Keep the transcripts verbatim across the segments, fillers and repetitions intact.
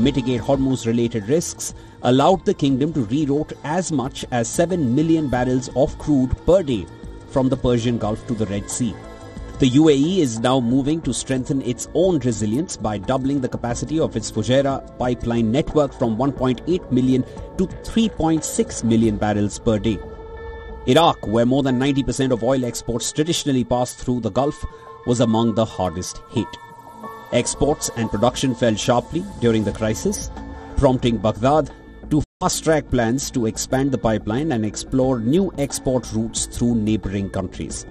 mitigate Hormuz-related risks, allowed the kingdom to reroute as much as seven million barrels of crude per day from the Persian Gulf to the Red Sea. The U A E is now moving to strengthen its own resilience by doubling the capacity of its Fujairah pipeline network from one point eight million to three point six million barrels per day. Iraq, where more than ninety percent of oil exports traditionally pass through the Gulf, was among the hardest hit. Exports and production fell sharply during the crisis, prompting Baghdad to fast-track plans to expand the pipeline and explore new export routes through neighboring countries.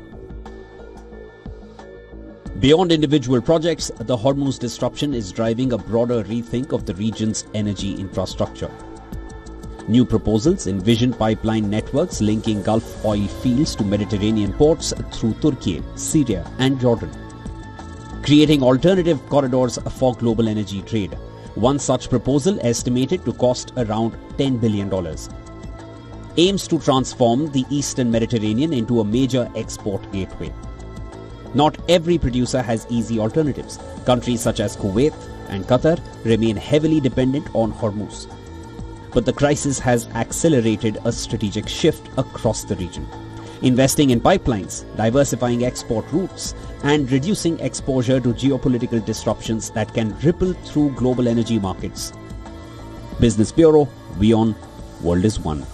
Beyond individual projects, the Hormuz disruption is driving a broader rethink of the region's energy infrastructure. New proposals envision pipeline networks linking Gulf oil fields to Mediterranean ports through Turkey, Syria and Jordan, creating alternative corridors for global energy trade. One such proposal, estimated to cost around ten billion dollars, aims to transform the Eastern Mediterranean into a major export gateway. Not every producer has easy alternatives. Countries such as Kuwait and Qatar remain heavily dependent on Hormuz. But the crisis has accelerated a strategic shift across the region. Investing in pipelines, diversifying export routes, and reducing exposure to geopolitical disruptions that can ripple through global energy markets. Business Bureau, WION, World is One.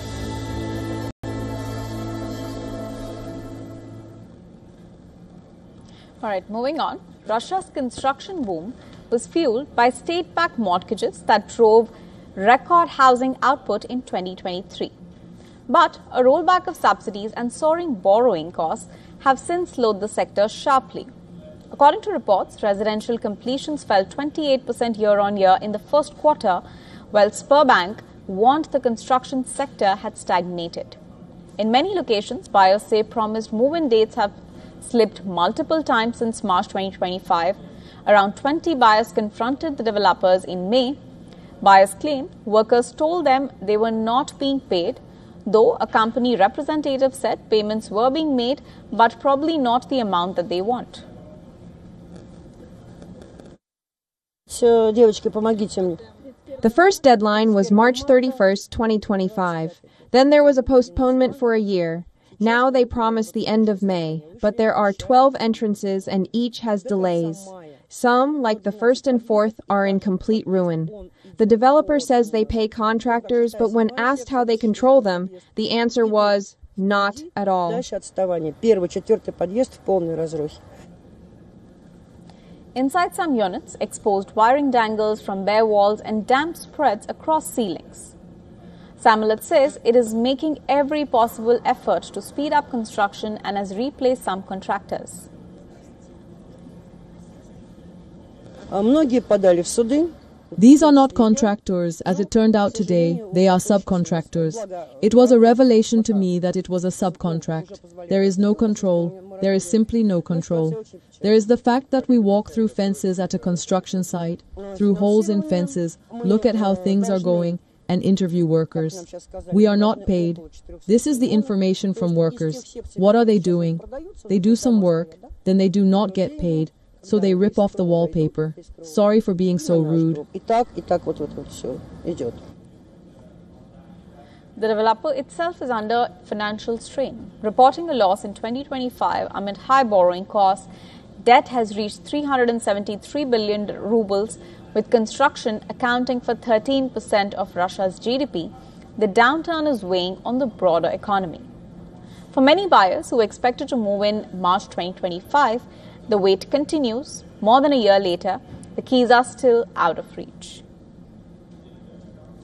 All right, moving on. Russia's construction boom was fueled by state-backed mortgages that drove record housing output in twenty twenty-three. But a rollback of subsidies and soaring borrowing costs have since slowed the sector sharply. According to reports, residential completions fell twenty-eight percent year-on-year in the first quarter, while Sberbank warned the construction sector had stagnated. In many locations, buyers say promised move-in dates have slipped multiple times since March twenty twenty-five. Around twenty buyers confronted the developers in May. Buyers claimed workers told them they were not being paid, though a company representative said payments were being made, but probably not the amount that they want. The first deadline was March thirty-first, twenty twenty-five. Then there was a postponement for a year. Now they promise the end of May, but there are twelve entrances and each has delays. Some, like the first and fourth, are in complete ruin. The developer says they pay contractors, but when asked how they control them, the answer was, not at all. Inside some units, exposed wiring dangles from bare walls and damp spreads across ceilings. Samulet says it is making every possible effort to speed up construction and has replaced some contractors. These are not contractors, as it turned out today. They are subcontractors. It was a revelation to me that it was a subcontract. There is no control. There is simply no control. There is the fact that we walk through fences at a construction site, through holes in fences, look at how things are going, and interview workers. We are not paid. This is the information from workers. What are they doing? They do some work, then they do not get paid. So they rip off the wallpaper. Sorry for being so rude. The developer itself is under financial strain, reporting a loss in twenty twenty-five amid high borrowing costs. Debt has reached three hundred seventy-three billion rubles, with construction accounting for thirteen percent of Russia's G D P. The downturn is weighing on the broader economy. For many buyers who expected to move in March twenty twenty-five, the wait continues. More than a year later, the keys are still out of reach.